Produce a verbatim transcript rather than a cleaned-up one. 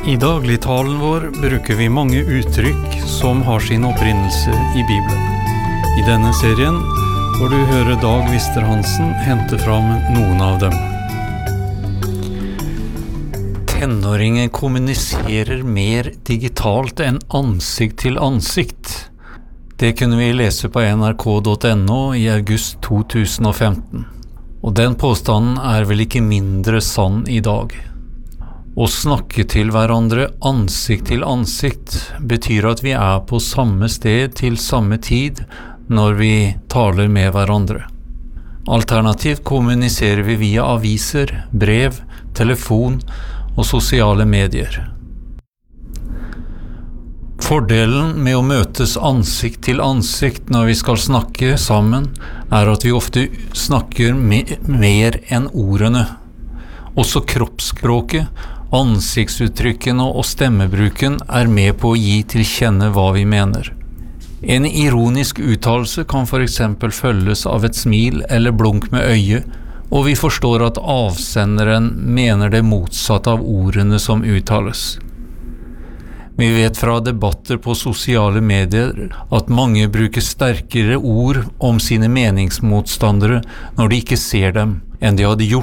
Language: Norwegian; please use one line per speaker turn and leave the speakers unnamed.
I dagligtalen vår bruker vi mange uttrykk som har sin opprinnelse i Bibelen. I denne serien får du høre Dag Vister-Hansen hente fram noen av dem. Tenåringer kommuniserer mer digitalt enn ansikt til ansikt. Det kunne vi lese på n r k punktum n o i august to tusen og femten. Og den påstanden er vel ikke mindre sann i dag. Å snakke til hverandre ansikt til ansikt betyr at vi er på samme sted til samme tid når vi taler med hverandre. Alternativt kommuniserer vi via aviser, brev, telefon og sosiale medier. Fordelen med å møtes ansikt til ansikt når vi skal snakke sammen, er at vi ofte snakker me- mer enn ordene. Også kroppsspråket, ansiktsuttrykkene og stemmebruken er med på å gi til kjenne hva vi mener. En ironisk uttalelse kan for eksempel følges av et smil eller blunk med øyet, og vi forstår at avsenderen mener det motsatte av ordene som uttales. Vi vet fra debatter på sosiale medier at mange bruker sterkere ord om sine meningsmotstandere når de ikke ser dem, enn de hadde gjort